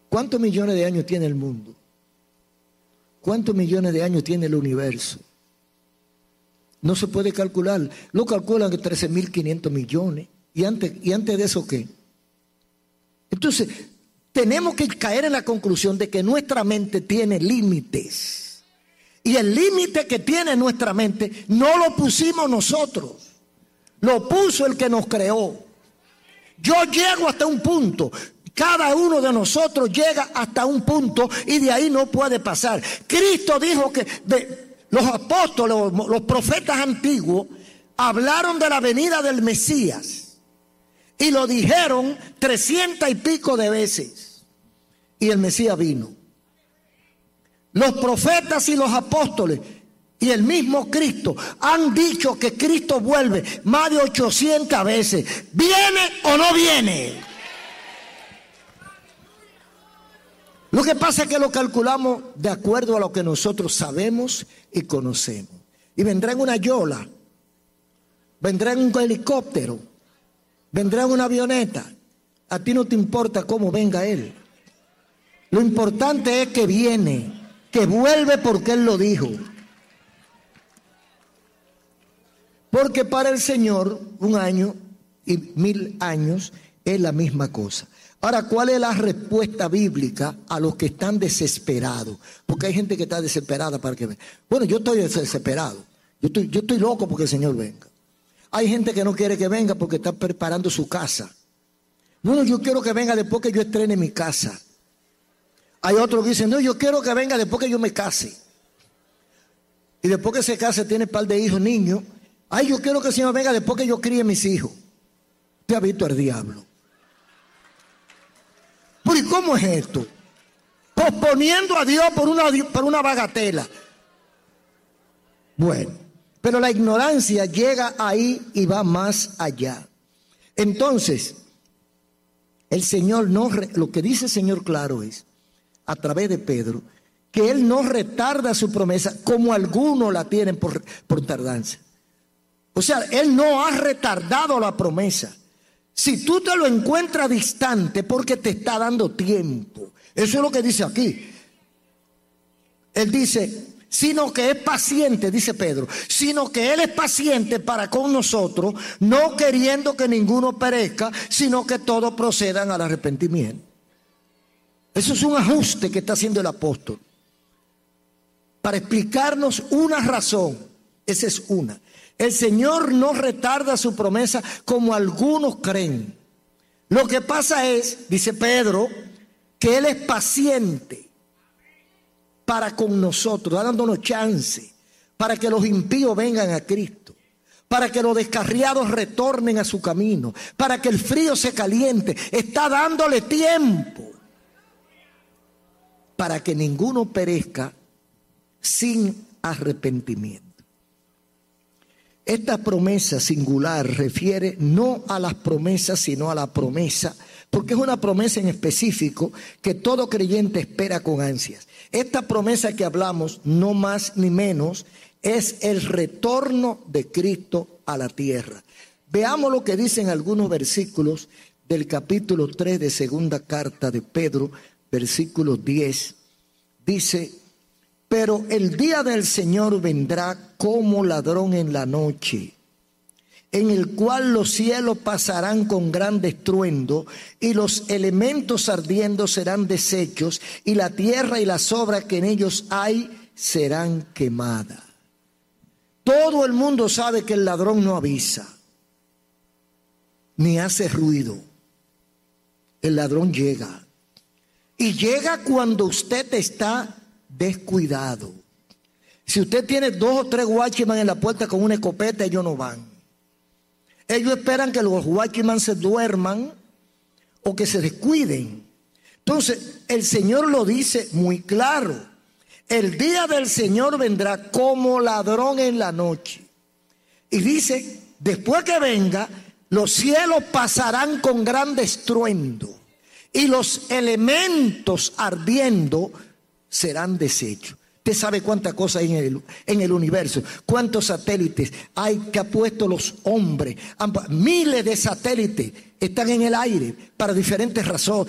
¿Cuántos millones de años tiene el mundo? ¿Cuántos millones de años tiene el universo? No se puede calcular. Lo calculan en 13.500 millones. ¿Y antes de eso qué? Entonces, tenemos que caer en la conclusión de que nuestra mente tiene límites. Y el límite que tiene nuestra mente no lo pusimos nosotros. Lo puso el que nos creó. Yo llego hasta un punto. Cada uno de nosotros llega hasta un punto y de ahí no puede pasar. Cristo dijo que los apóstoles, los profetas antiguos, hablaron de la venida del Mesías. Y lo dijeron 300 y pico de veces. Y el Mesías vino. Los profetas y los apóstoles y el mismo Cristo han dicho que Cristo vuelve más de 800 veces. ¿Viene o no viene? Lo que pasa es que lo calculamos de acuerdo a lo que nosotros sabemos y conocemos. Y vendrá en una yola, vendrá en un helicóptero, vendrá en una avioneta. A ti no te importa cómo venga Él. Lo importante es que viene, que vuelve porque Él lo dijo. Porque para el Señor 1 año y 1000 años es la misma cosa. Ahora, ¿cuál es la respuesta bíblica a los que están desesperados? Porque hay gente que está desesperada para que venga. Bueno, yo estoy desesperado. Yo estoy loco porque el Señor venga. Hay gente que no quiere que venga porque está preparando su casa. No, yo quiero que venga después que yo estrene mi casa. Hay otros que dicen, no, yo quiero que venga después que yo me case. Y después que se case tiene un par de hijos, niños. Ay, yo quiero que el Señor venga después que yo críe mis hijos. Usted ha visto al diablo. ¿Pero y cómo es esto? Posponiendo a Dios por una bagatela. Bueno, pero la ignorancia llega ahí y va más allá. Entonces, el Señor lo que dice el Señor claro es, a través de Pedro, que Él no retarda su promesa como algunos la tienen por tardanza. O sea, Él no ha retardado la promesa. Si tú te lo encuentras distante, porque te está dando tiempo. Eso es lo que dice aquí. Él dice, sino que es paciente, dice Pedro, sino que Él es paciente para con nosotros, no queriendo que ninguno perezca, sino que todos procedan al arrepentimiento. Eso es un ajuste que está haciendo el apóstol para explicarnos una razón. Esa es una. El Señor no retarda su promesa como algunos creen. Lo que pasa es, dice Pedro, que Él es paciente para con nosotros, dándonos chance para que los impíos vengan a Cristo, para que los descarriados retornen a su camino, para que el frío se caliente. Está dándole tiempo para que ninguno perezca sin arrepentimiento. Esta promesa singular refiere no a las promesas, sino a la promesa, porque es una promesa en específico que todo creyente espera con ansias. Esta promesa que hablamos, no más ni menos, es el retorno de Cristo a la tierra. Veamos lo que dicen algunos versículos del capítulo 3 de segunda carta de Pedro, versículo 10. Dice, pero el día del Señor vendrá como ladrón en la noche, en el cual los cielos pasarán con gran estruendo y los elementos ardiendo serán deshechos y la tierra y las obras que en ellos hay serán quemadas. Todo el mundo sabe que el ladrón no avisa, ni hace ruido. El ladrón llega. Y llega cuando usted está descuidado. Si usted tiene 2 o 3 watchmen en la puerta con una escopeta, ellos no van. Ellos esperan que los watchmen se duerman o que se descuiden. Entonces, el Señor lo dice muy claro. El día del Señor vendrá como ladrón en la noche. Y dice, después que venga, los cielos pasarán con gran estruendo y los elementos ardiendo serán deshechos. Usted sabe cuántas cosas hay en el universo, cuántos satélites hay que ha puesto los hombres. Miles de satélites están en el aire para diferentes razones.